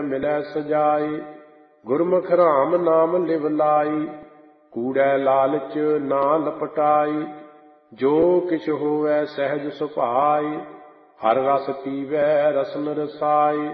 ਮਿਲੈ ਸਜਾਈ। ਗੁਰਮੁਖ ਰਾਮ ਨਾਮ ਲਿਵ ਲਾਈ, ਕੂੜੈ ਲਾਲਚ ਨਾ ਲਪਟਾਈ। ਜੋ ਕਿਛ ਹੋਵੈ ਸਹਿਜ ਸੁਭਾਈ, ਹਰਿ ਰਸ ਪੀਵੈ ਰਸਨ ਰਸਾਈ।